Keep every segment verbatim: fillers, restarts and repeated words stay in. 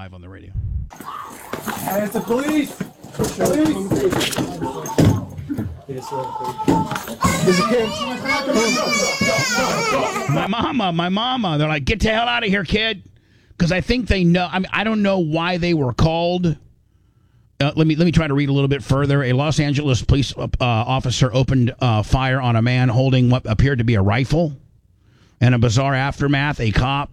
live on the radio. Hey, it's the police! Police! My mama, my mama, they're like, get the hell out of here, kid. Because I think they know, I mean, I don't know why they were called. Uh, let me let me try to read a little bit further. A Los Angeles police uh, officer opened uh, fire on a man holding what appeared to be a rifle. And a bizarre aftermath, a cop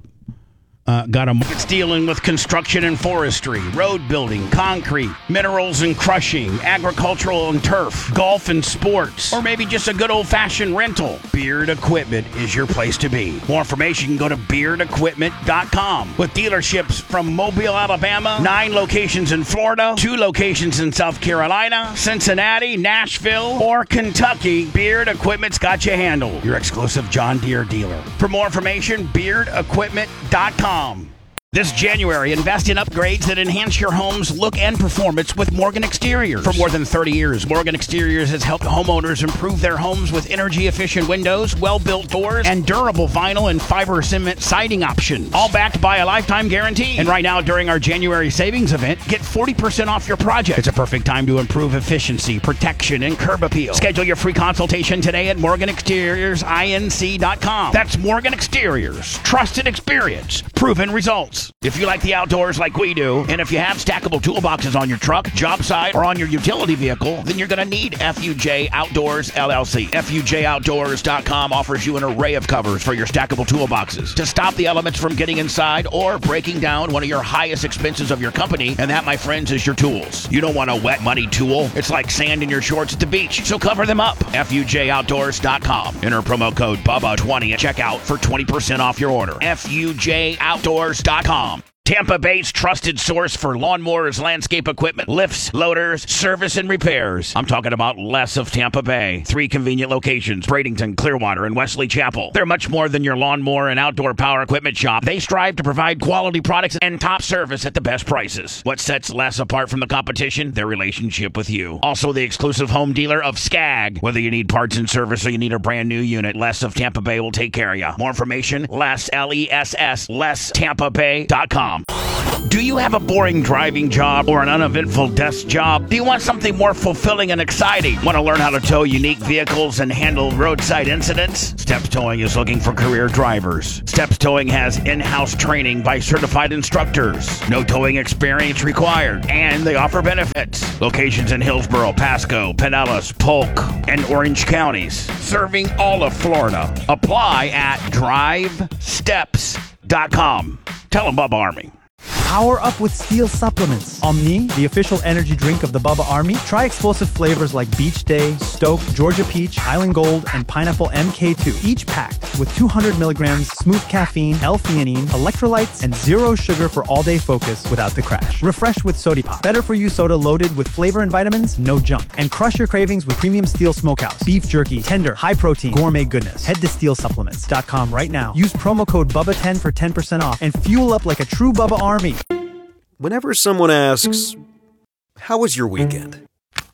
uh, got a... It's dealing with construction and forestry, road building, concrete, minerals and crushing, agricultural and turf, golf and sports, or maybe just a good old-fashioned rental. Beard Equipment is your place to be. More information, you can go to beard equipment dot com. With dealerships from Mobile, Alabama, nine locations in Florida, two locations in South Carolina, Cincinnati, Nashville, or Kentucky, Beard Equipment's got you handled. Your exclusive John Deere dealer. For more information, beard equipment dot com. This January, invest in upgrades that enhance your home's look and performance with Morgan Exteriors. For more than thirty years, Morgan Exteriors has helped homeowners improve their homes with energy-efficient windows, well-built doors, and durable vinyl and fiber cement siding options. All backed by a lifetime guarantee. And right now, during our January savings event, get forty percent off your project. It's a perfect time to improve efficiency, protection, and curb appeal. Schedule your free consultation today at morgan exteriors inc dot com. That's Morgan Exteriors. Trusted experience. Proven results. If you like the outdoors like we do, and if you have stackable toolboxes on your truck, job site, or on your utility vehicle, then you're going to need F U J Outdoors, L L C. F U J outdoors dot com offers you an array of covers for your stackable toolboxes to stop the elements from getting inside or breaking down one of your highest expenses of your company, and that, my friends, is your tools. You don't want a wet, muddy tool. It's like sand in your shorts at the beach, so cover them up. F U J outdoors dot com. Enter promo code Bubba twenty at checkout for twenty percent off your order. F U J outdoors dot com. Tampa Bay's trusted source for lawnmowers, landscape equipment, lifts, loaders, service, and repairs. I'm talking about Les of Tampa Bay. Three convenient locations, Bradenton, Clearwater, and Wesley Chapel. They're much more than your lawnmower and outdoor power equipment shop. They strive to provide quality products and top service at the best prices. What sets Les apart from the competition? Their relationship with you. Also the exclusive home dealer of Skag. Whether you need parts and service or you need a brand new unit, Les of Tampa Bay will take care of you. More information, Les, L E S S, les tampa bay dot com. Do you have a boring driving job or an uneventful desk job? Do you want something more fulfilling and exciting? Want to learn how to tow unique vehicles and handle roadside incidents? Steps Towing is looking for career drivers. Steps Towing has in-house training by certified instructors. No towing experience required, and they offer benefits. Locations in Hillsborough, Pasco, Pinellas, Polk, and Orange counties, serving all of Florida. Apply at drive steps dot com. Tell them Bubba Army. Power up with Steel supplements. Omni, the official energy drink of the Bubba Army. Try explosive flavors like Beach Day, Stoke, Georgia Peach, Island Gold, and Pineapple M K two. Each packed with two hundred milligrams smooth caffeine, L-theanine, electrolytes, and zero sugar for all-day focus without the crash. Refresh with Sody Pop. Better for you soda loaded with flavor and vitamins, no junk. And crush your cravings with premium Steel Smokehouse. Beef jerky, tender, high protein, gourmet goodness. Head to steel supplements dot com right now. Use promo code Bubba ten for ten percent off and fuel up like a true Bubba Army. Whenever someone asks, "How was your weekend?"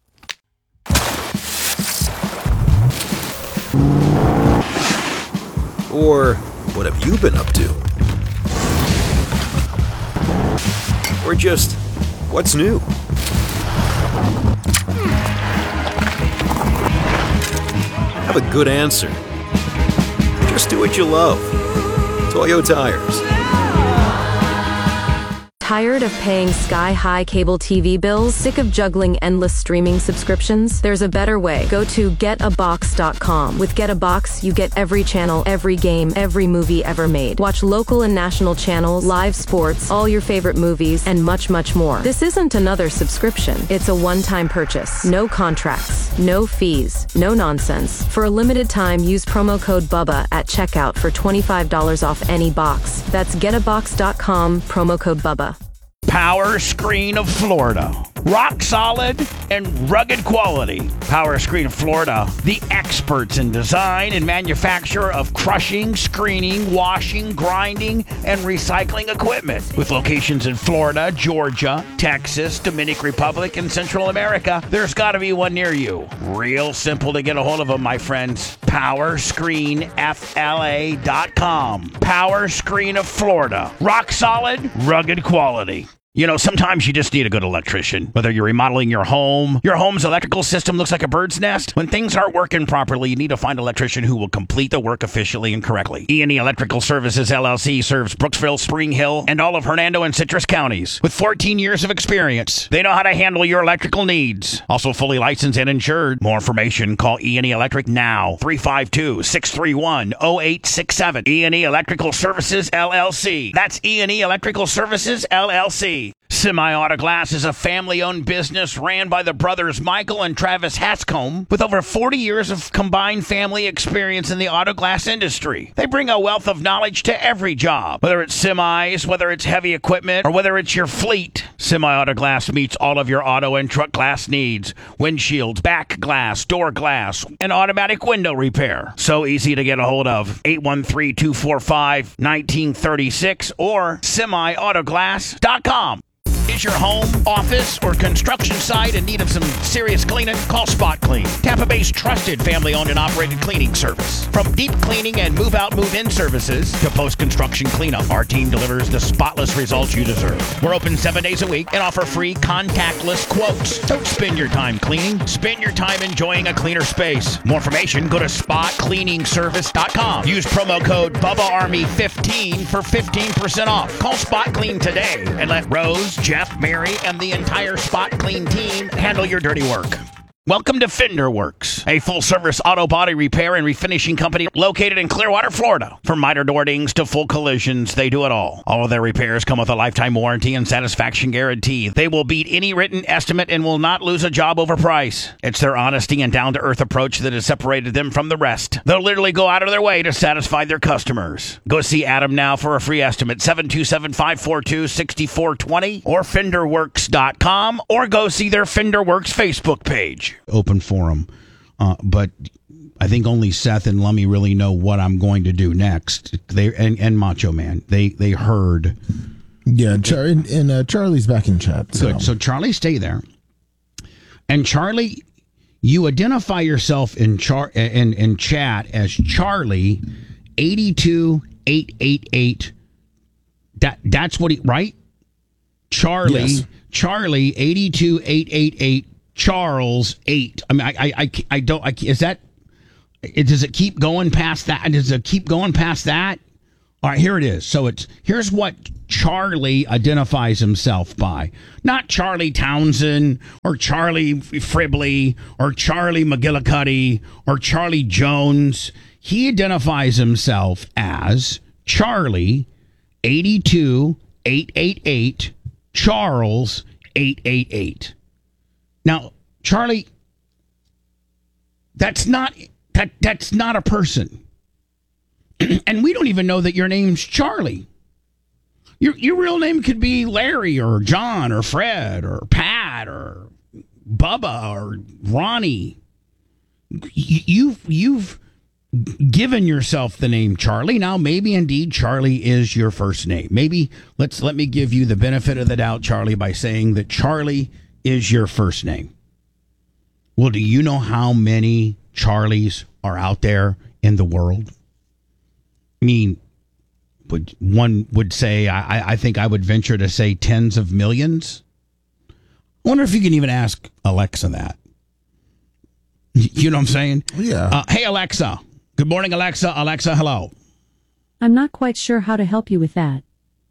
Or, "What have you been up to?" Or just, "What's new?" Have a good answer. Just do what you love. Toyo Tires. Tired of paying sky-high cable T V bills? Sick of juggling endless streaming subscriptions? There's a better way. Go to get a box dot com. With Get a Box, you get every channel, every game, every movie ever made. Watch local and national channels, live sports, all your favorite movies, and much, much more. This isn't another subscription. It's a one-time purchase. No contracts, no fees, no nonsense. For a limited time, use promo code BUBBA at checkout for twenty-five dollars off any box. That's get a box dot com, promo code BUBBA. Power Screen of Florida. Rock solid and rugged quality. Power Screen of Florida, the experts in design and manufacture of crushing, screening, washing, grinding, and recycling equipment. With locations in Florida, Georgia, Texas, Dominican Republic, and Central America, there's got to be one near you. Real simple to get a hold of them, my friends. power screen f l a dot com. Power Screen of Florida. Rock solid, rugged quality. You know, sometimes you just need a good electrician. Whether you're remodeling your home, your home's electrical system looks like a bird's nest. When things aren't working properly, you need to find an electrician who will complete the work efficiently and correctly. E and E Electrical Services, L L C serves Brooksville, Spring Hill, and all of Hernando and Citrus counties. With fourteen years of experience, they know how to handle your electrical needs. Also fully licensed and insured. More information, call E and E Electric now. three five two, six three one, zero eight six seven. E and E Electrical Services, L L C. That's E and E Electrical Services, L L C. Semi Auto Glass is a family-owned business ran by the brothers Michael and Travis Hatscombe with over forty years of combined family experience in the auto glass industry. They bring a wealth of knowledge to every job, whether it's semis, whether it's heavy equipment, or whether it's your fleet. Semi Auto Glass meets all of your auto and truck glass needs. Windshields, back glass, door glass, and automatic window repair. So easy to get a hold of. eight one three, two four five, one nine three six or semi auto glass dot com. Is your home, office, or construction site in need of some serious cleaning? Call Spot Clean, Tampa Bay's trusted family-owned and operated cleaning service. From deep cleaning and move-out, move-in services to post-construction cleanup, our team delivers the spotless results you deserve. We're open seven days a week and offer free contactless quotes. Don't spend your time cleaning. Spend your time enjoying a cleaner space. More information, go to spot cleaning service dot com. Use promo code Bubba Army fifteen for fifteen percent off. Call Spot Clean today and let Rose, Jeff, Mary, and the entire Spot Clean team handle your dirty work. Welcome to Fender Works, a full-service auto body repair and refinishing company located in Clearwater, Florida. From miter door dings to full collisions, they do it all. All of their repairs come with a lifetime warranty and satisfaction guarantee. They will beat any written estimate and will not lose a job over price. It's their honesty and down-to-earth approach that has separated them from the rest. They'll literally go out of their way to satisfy their customers. Go see Adam now for a free estimate, seven two seven, five four two, six four two zero or fender works dot com, or go see their Fender Works Facebook page. Open forum, uh, but I think only Seth and Lummy really know what I'm going to do next. They and, and Macho Man, they they heard. Yeah, Char- and, and uh, Charlie's back in chat. So. Good. So Charlie, stay there. And Charlie, you identify yourself in char in in chat as Charlie eighty-two eight eight eight. That that's what he right. Charlie Yes. Charlie eighty-two eight eight eight. Charles eight. I mean, I, I, I, I don't. I, is that? It, does it keep going past that? Does it keep going past that? All right, here it is. So it's here's what Charlie identifies himself by. Not Charlie Townsend or Charlie Fribley or Charlie McGillicuddy or Charlie Jones. He identifies himself as Charlie eighty-two eight eight eight Charles eight eight eight. Now, Charlie, that's not that that's not a person. And we don't even know that your name's Charlie. Your your real name could be Larry or John or Fred or Pat or Bubba or Ronnie. You've you've given yourself the name Charlie. Now, maybe indeed Charlie is your first name. Maybe let's let me give you the benefit of the doubt, Charlie, by saying that Charlie is your first name. Well, do you know how many Charlies are out there in the world? I mean, would one would say, I, I think I would venture to say tens of millions. I wonder if you can even ask Alexa that. You know what I'm saying? Yeah. Uh, hey, Alexa. Good morning, Alexa. Alexa, hello. I'm not quite sure how to help you with that.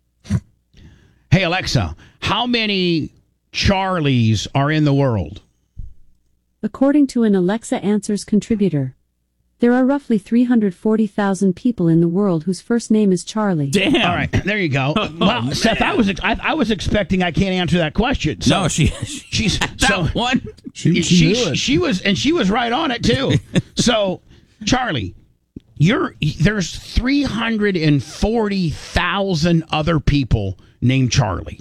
Hey, Alexa, how many Charlies are in the world? According to an Alexa Answers contributor, there are roughly three hundred forty thousand people in the world whose first name is Charlie. Damn. All right, there you go. Oh, Wow, man. Seth, I was I, I was expecting I can't answer that question. So No, she, she's that so one. She, she, she, knew it. she was and she was right on it too. So, Charlie, you're there's three hundred forty thousand other people named Charlie.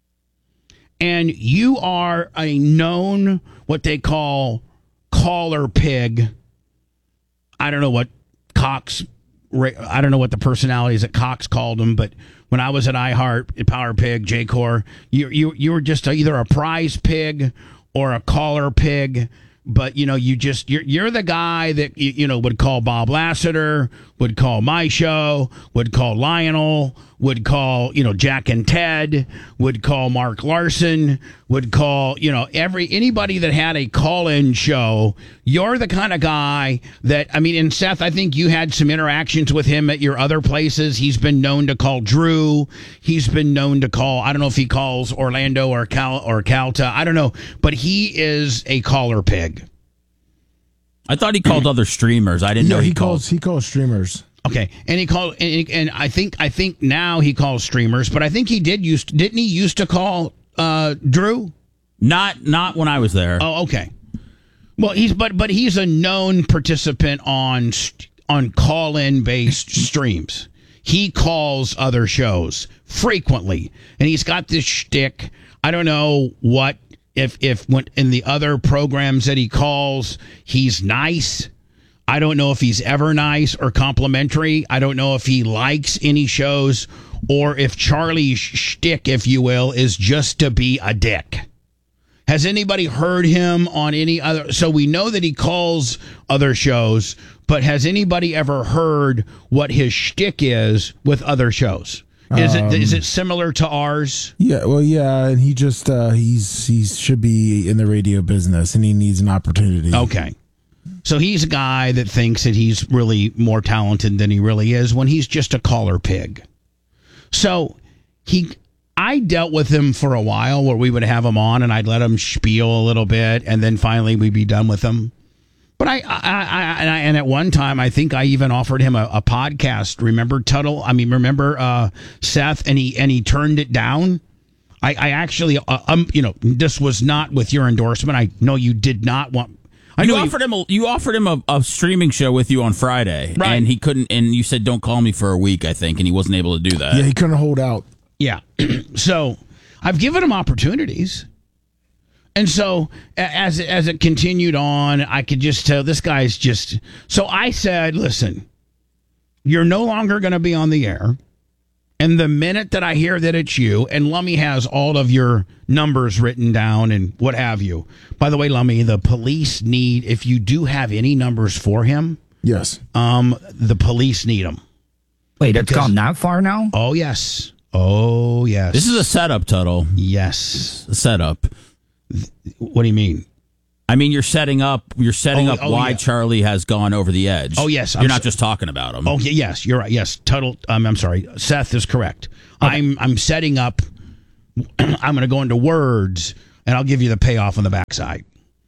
And you are a known, what they call caller pig. I don't know what Cox, I don't know what the personalities that Cox called them, but when I was at iHeart, at Power Pig, J-Core, you, you, you were just either a prize pig or a caller pig. But, you know, you just, you're, you're the guy that, you, you know, would call Bob Lassiter, would call my show, would call Lionel, would call, you know, Jack and Ted, would call Mark Larson, would call, you know, every anybody that had a call-in show. You're the kind of guy that, I mean, and Seth, I think you had some interactions with him at your other places. He's been known to call Drew. He's been known to call, I don't know if he calls Orlando or Cal or Calta. I don't know, but he is a caller pig. I thought he called other streamers. I didn't Yeah, know he, he called. calls. He calls streamers. Okay, and he called, and, and I think I think now he calls streamers, but I think he did used didn't he used to call uh, Drew? Not not when I was there. Oh, okay. Well, he's but but he's a known participant on on call-in based streams. He calls other shows frequently, and he's got this shtick. I don't know what if if when in the other programs that he calls, he's nice. I don't know if he's ever nice or complimentary. I don't know if he likes any shows or if Charlie's shtick, if you will, is just to be a dick. Has anybody heard him on any other? So we know that he calls other shows, but has anybody ever heard what his shtick is with other shows? Is Um, it is it similar to ours? Yeah, well, yeah, and he just uh, he's he should be in the radio business, and he needs an opportunity. Okay. So he's a guy that thinks that he's really more talented than he really is when he's just a caller pig. So he, I dealt with him for a while where we would have him on and I'd let him spiel a little bit and then finally we'd be done with him. But I, I, I, and, I and at one time I think I even offered him a, a podcast. Remember Tuttle? I mean, remember uh, Seth? And he and he turned it down. I, I actually, uh, um, you know, this was not with your endorsement. I know you did not want. I you know offered him a, you offered him a, a streaming show with you on Friday, Right. and he couldn't. And you said, "Don't call me for a week," I think, and he wasn't able to do that. Yeah, he couldn't hold out. Yeah. So I've given him opportunities. And so a- as as it continued on, I could just tell this guy's just. So I said, listen, you're no longer going to be on the air. And the minute that I hear that it's you, and Lummy has all of your numbers written down and what have you. By the way, Lummy, the police need, if you do have any numbers for him, Yes. um, the police need them. Wait, it's gone that far now? Oh, yes. Oh, yes. This is a setup, Tuttle. Yes. A setup. What do you mean? I mean, you're setting up. You're setting Oh, up oh, why yeah. Charlie has gone over the edge. Oh, yes, you're I'm not so- just talking about him. Oh, y- yes, you're right. Yes, Tuttle. Um, I'm sorry. Seth is correct. I'm I'm setting up. I'm going to go into words, and I'll give you the payoff on the backside.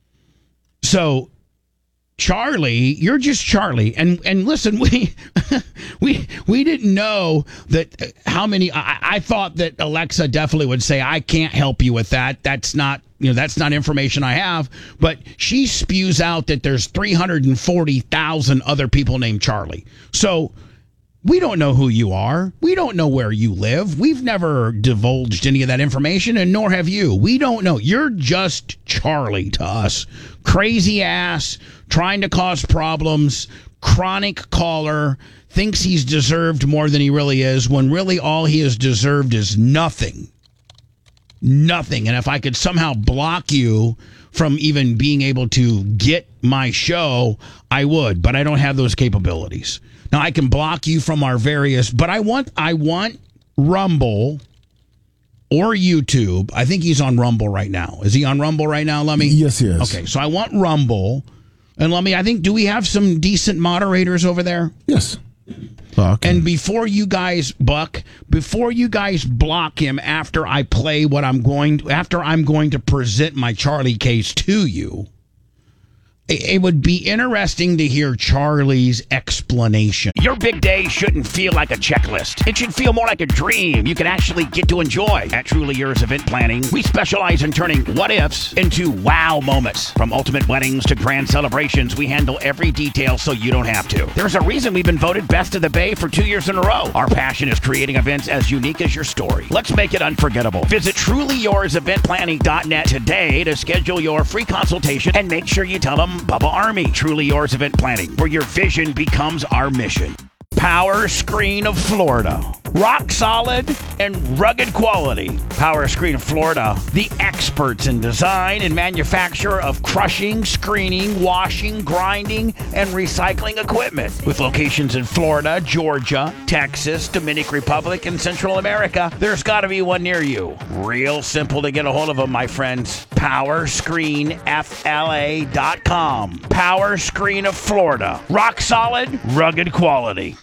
So, Charlie, you're just Charlie, and and listen, we we we didn't know that uh, how many. I, I thought that Alexa definitely would say, "I can't help you with that. That's not." You know, that's not information I have, but she spews out that there's three hundred forty thousand other people named Charlie. So we don't know who you are. We don't know where you live. We've never divulged any of that information, and nor have you. We don't know. You're just Charlie to us. Crazy ass, trying to cause problems, chronic caller, thinks he's deserved more than he really is, when really all he has deserved is nothing. Nothing. And if I could somehow block you from even being able to get my show, I would, but I don't have those capabilities. Now I can block you from our various, but I want I want Rumble or YouTube. I think he's on Rumble right now. Is he on Rumble right now, Lummy? Yes, he is. Okay, so I want Rumble. And Lummy, I think, do we have some decent moderators over there? Yes. Fuck. And before you guys, Buck, before you guys block him after I play what I'm going to, after I'm going to present my Charlie case to you, it, it would be interesting to hear Charlie's explanation. Your big day shouldn't feel like a checklist. It should feel more like a dream you can actually get to enjoy. At Truly Yours Event Planning, we specialize in turning what-ifs into wow moments. From ultimate weddings to grand celebrations, we handle every detail so you don't have to. There's a reason we've been voted Best of the Bay for two years in a row. Our passion is creating events as unique as your story. Let's make it unforgettable. Visit truly yours event planning dot net today to schedule your free consultation and make sure you tell them Bubba Army. Truly Yours Event Planning, where your vision becomes our mission. Power Screen of Florida. Rock solid and rugged quality. Power Screen of Florida, the experts in design and manufacture of crushing, screening, washing, grinding, and recycling equipment. With locations in Florida, Georgia, Texas, Dominican Republic, and Central America, there's got to be one near you. Real simple to get a hold of them, my friends. power screen f l a dot com. Power Screen of Florida. Rock solid, rugged quality.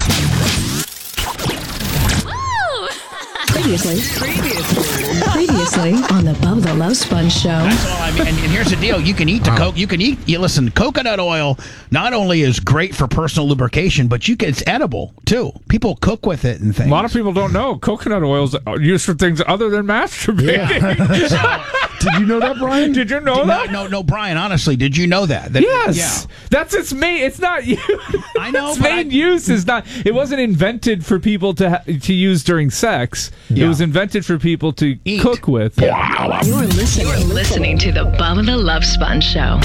Previously, previously, previously on the Bubba the Love Sponge Show. That's all I mean. And, and here's the deal: you can eat the Wow. coke. You can eat. You listen. Coconut oil not only is great for personal lubrication, but you can. It's edible too. People cook with it and things. A lot of people don't know coconut oils are used for things other than masturbating. Did you know that, Brian? Did you know no, that? No, no, Brian. Honestly, did you know that? that Yes, Yeah. that's its main. It's not you. I know. Its but main I- use is not. It wasn't invented for people to ha- to use during sex. Yeah. It was invented for people to Eat. cook with. You're listening, You're listening to the Bubba the Love Sponge Show.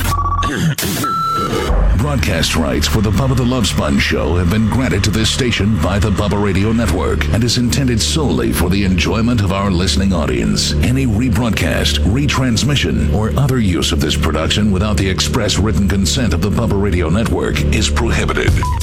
Broadcast rights for the Bubba the Love Sponge Show have been granted to this station by the Bubba Radio Network and is intended solely for the enjoyment of our listening audience. Any rebroadcast, retransmission, or other use of this production without the express written consent of the Bubba Radio Network is prohibited.